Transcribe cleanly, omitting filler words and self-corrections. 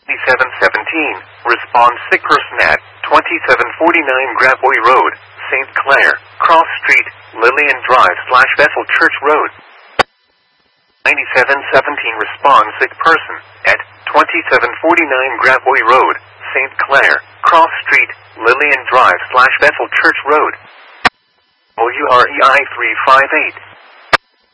2717, respond sick person at 2749 Gravois Road, St. Clair, Cross Street, Lillian Drive / Bethel Church Road. 9717, respond sick person at 2749 Gravois Road, St. Clair, Cross Street, Lillian Drive / Bethel Church Road. WREI 358.